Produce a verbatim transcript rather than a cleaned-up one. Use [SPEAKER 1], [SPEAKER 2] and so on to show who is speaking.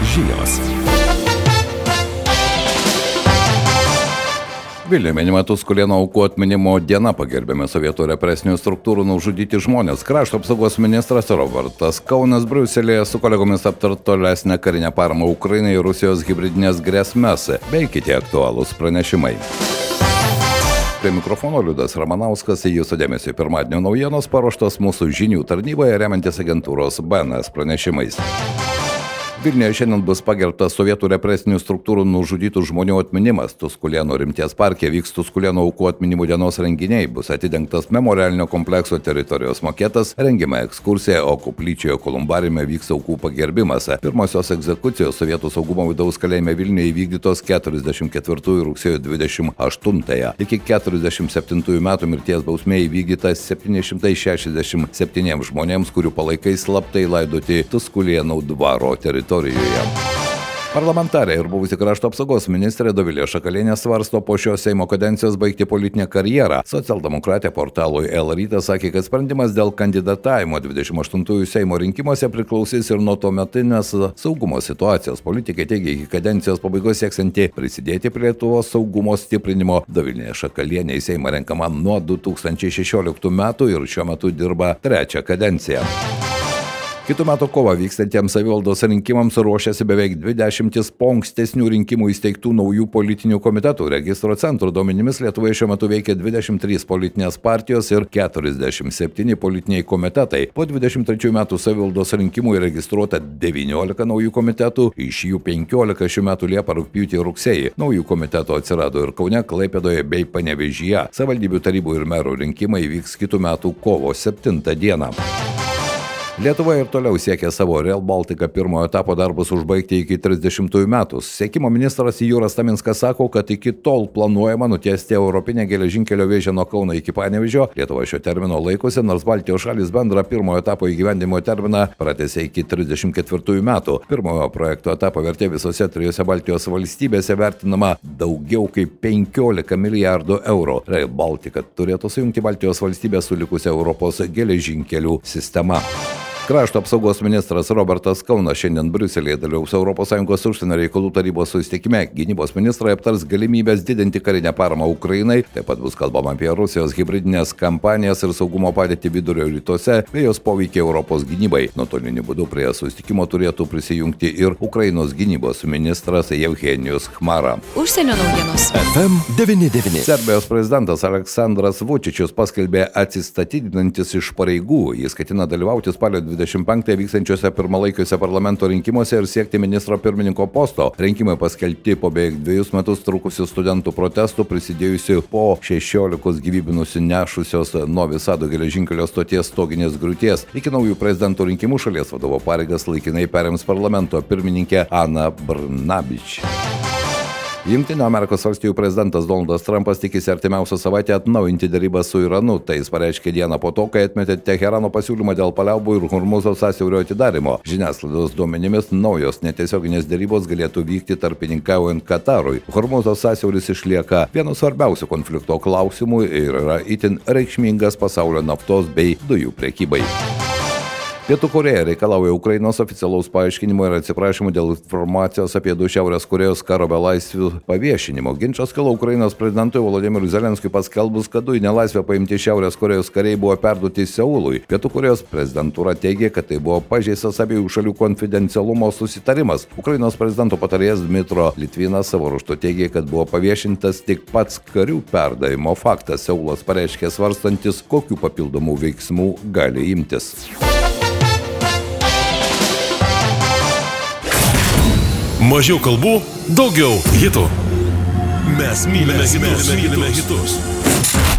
[SPEAKER 1] žinios.
[SPEAKER 2] Vilniuje minima Tuskulėnų aukų atminimo diena, pagerbiami sovietų represinių struktūrų nužudyti žmonės. Krašto apsaugos ministras Robertas Kaunas Briuselėje su kolegomis aptart tolesnę karinę paramą Ukrainai ir Rusijos hibridinės grėsmes bei kiti aktualūs pranešimai. Prie mikrofono Liudas Ramanauskas, jūsų dėmesio pirmadienio naujienos paruoštos mūsų žinių tarnyboje remiantis agentūros B N S pranešimais. Vilniuje šiandien bus pagerbtas sovietų represinių struktūrų nužudytų žmonių atminimas. Tuskulėnų rimties parke vyks Tuskulėnų aukų atminimų dienos renginiai, bus atidengtas memorialinio komplekso teritorijos maketas, rengiama ekskursija, o koplyčioje Kolumbariume vyks aukų pagerbimas. Pirmosios egzekucijos Sovietų saugumo vidaus kalėjime Vilniuje įvykdytos keturiasdešimt ketvirtųjų rugsėjo dvidešimt aštuntąją. Iki keturiasdešimt septintųjų metų mirties bausmė įvykdyta septyni šimtai šešiasdešimt septyniems žmonėms, kurių palaikai slaptai laidoti Tuskulėnų dvaro teritorijoje. Parlamentarė ir buvusi krašto apsaugos ministrė Dovilė Šakalienė svarsto po šios Seimo kadencijos baigti politinę karjerą. Socialdemokratė portalui L Rytas sakė, kad sprendimas dėl kandidatavimo dvidešimt aštuntųjų Seimo rinkimuose priklausys ir nuo tuometinės saugumo situacijos. Politikai teigia, iki kadencijos pabaigos sieksianti prisidėti prie Lietuvos saugumo stiprinimo. Dovilė Šakalienė į Seimą renkama nuo du tūkstančiai šešioliktų metų ir šiuo metu dirba trečią kadenciją. Kitų metų kovą vykstantiems savivaldos rinkimams ruošiasi beveik dvidešimtis po ankstesnių rinkimų įsteigtų naujų politinių komitetų. Registro centro duomenimis Lietuvoje šiuo metu veikia dvidešimt trys politinės partijos ir keturiasdešimt septyni politiniai komitetai. Po dvidešimt trečiųjų metų savivaldos rinkimų įregistruota devyniolika naujų komitetų, iš jų penkiolika šių metų Liepą, rugpjūtį ir rugsėjį. Naujų komitetų atsirado ir Kaune, Klaipėdoje bei Panevėžyje. Savivaldybių tarybų ir merų rinkimai vyks kitų metų kovo septintą dieną. Lietuva ir toliau siekia savo Rail Baltica pirmojo etapo darbus užbaigti iki trisdešimtųjų metų. Susisiekimo ministras Jūras Taminskas sako, kad iki tol planuojama nutiesti europinę geležinkelio vėžę nuo Kauno iki Panevėžio. Lietuva šio termino laikosi, nors Baltijos šalys bendrą pirmojo etapo įgyvendinimo terminą pratęsė iki trisdešimt ketvirtųjų metų. Pirmojo projekto etapo vertė visose trijose Baltijos valstybėse vertinama daugiau kaip penkiolika milijardų eurų. Rail Baltica turėtų sujungti Baltijos valstybės su likusia Europos geležinkelių sistema. Krašto apsaugos ministras Robertas Kaunas šiandien Briuselėje dalyvaus Europos Sąjungos užsienio reikalų tarybos susitikime. Gynybos ministrai aptars galimybės didinti karinę paramą Ukrainai. Taip pat bus kalbama apie Rusijos hibridinės kampanijas ir saugumo padėtį vidurio rytuose bei jos poveikį Europos gynybai. Nuotoliniu būdu prie susitikimo turėtų prisijungti ir Ukrainos gynybos ministras Evgenijus Chmara.
[SPEAKER 1] Užsienio naujienos. F M devyni devyni.
[SPEAKER 2] Serbijos prezidentas Aleksandras Vučičius paskelbė atsistatydinantis iš pareigų. Jis ketina dalyvauti spalio dvidešimt penktąją vykstančiuose pirmalaikiuose parlamento rinkimuose ir siekti ministro pirmininko posto. Rinkimai paskelbti po beveik dviejus metus trukusių studentų protestų, prisidėjusių po šešiolikos gyvybių nusinešusios Novi Sado geležinkelio stoties stoginės griūties. Iki naujų prezidento rinkimų šalies vadovo pareigas laikinai perims parlamento pirmininkė Ana Brnabić. Jungtinių Amerikos valstijų prezidentas Donaldas Trumpas tikisi artimiausią savaitę atnaujinti derybas su Iranu. Tai jis pareiškė dieną po to, kai atmetė Teherano pasiūlymą dėl paliaubų ir Hormuzo sąsiaurio atidarymo. Žiniasklaidos duomenimis naujos netiesioginės derybos galėtų vykti tarpininkaujant Katarui. Hormuzo sąsiauris išlieka vienu svarbiausių konflikto klausimų ir yra itin reikšmingas pasaulio naftos bei dujų prekybai. Pietų Korėja reikalauja Ukrainos oficialaus paaiškinimo ir atsiprašymų dėl informacijos apie du Šiaurės Korėjos karo belaisvių paviešinimo. Ginčas kilo Ukrainos prezidentui Volodymyrui Zelenskiui paskelbus, kad du į nelaisvę paimti Šiaurės Korėjos kariai buvo perduoti Seului. Pietų Korėjos prezidentūra teigė, kad tai buvo pažeistas abiejų šalių konfidencialumo susitarimas. Ukrainos prezidento patarėjas Dmitro Litvinas savo ruožtu teigė, kad buvo paviešintas tik pats karių perdavimo faktas. Seulas pareiškė svarstantis, kokių papildomų veiksmų gali imtis.
[SPEAKER 3] Mažiau kalbų, daugiau hitų. Mes mylime hitus. Mes mylime hitus.